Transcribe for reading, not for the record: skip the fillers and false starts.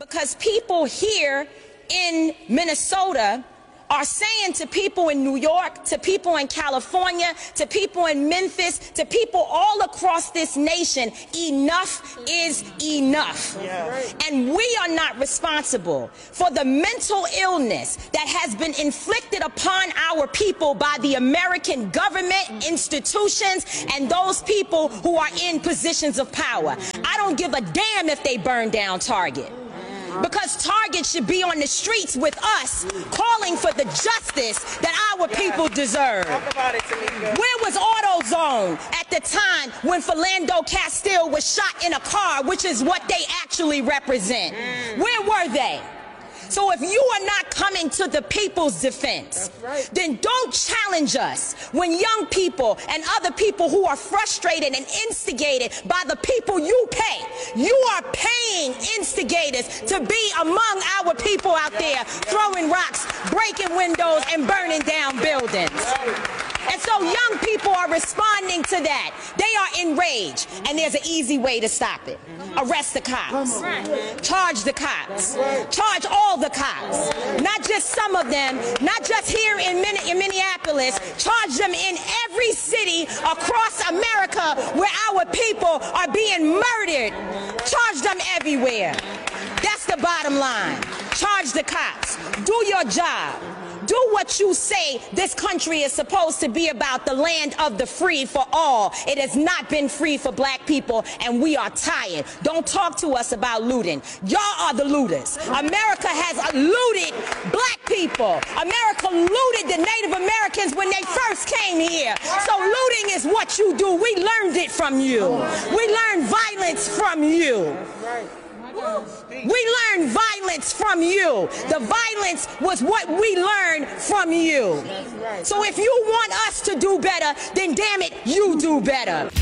Because people here in Minnesota are saying to people in New York, to people in California, to people in Memphis, to people all across this nation, enough is enough. Yes. And we are not responsible for the mental illness that has been inflicted upon our people by the American government, institutions, and those people who are in positions of power. I don't give a damn if they burn down Target. Because Target should be on the streets with us, calling for the justice that our people deserve. Talk about it, Tamika. Where was AutoZone at the time when Philando Castile was shot in a car, which is what they actually represent? Where were they? So if you are not coming to the people's defense, then don't challenge us when young people and other people who are frustrated and instigated by the people you pay. You are paying instigators to be among our people out there throwing rocks, breaking windows, and burning down buildings. And so young people are responding to that. They are enraged, and there's an easy way to stop it. Arrest the cops. Charge the cops. Charge all the cops. Not just some of them, not just here in Minneapolis. Charge them in every city across America where our people are being murdered. Charge them everywhere. That's the bottom line. Charge the cops. Do your job. Do what you say this country is supposed to be about, the land of the free for all. It has not been free for black people, and we are tired. Don't talk to us about looting. Y'all are the looters. America has looted black people. America looted the Native Americans when they first came here. So looting is what you do. We learned it from you. We learned violence from you. We learned violence from you. The violence was what we learned from you. So if you want us to do better, then damn it, you do better.